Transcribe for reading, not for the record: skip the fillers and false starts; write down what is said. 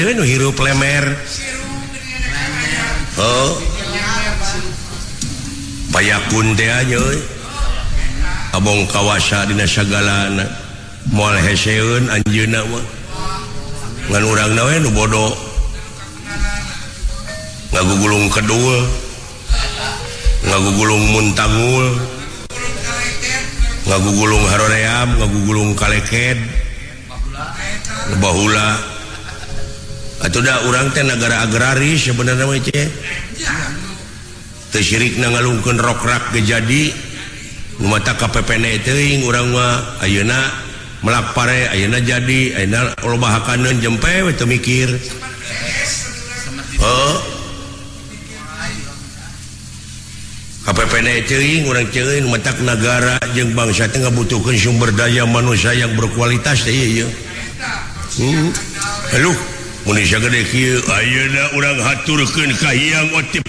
hirup lemer payakun teh aja abong kawasa dina sagalana moal heseun anjeunna mah ngan urangna we nu bodoh ngagugulung kedul ngagugulung muntangul ngagugulung haroream ngagugulung kaleked bahula atuh da urang teh negara agraris sebenarnya mah teh teu syirikna ngalungkeun rokrak ge jadi mata KPPN teuing urang mah ayeuna melak pare ayeuna jadi ayeuna loba hakaneun jempe we teu mikir KPPN teuing urang ceueun matak negara jeung bangsa teh ngabutuhkeun sumber daya manusia yang berkualitas teh ieu heuh mun gede kieu ayeuna urang haturkeun ka Hyang Otip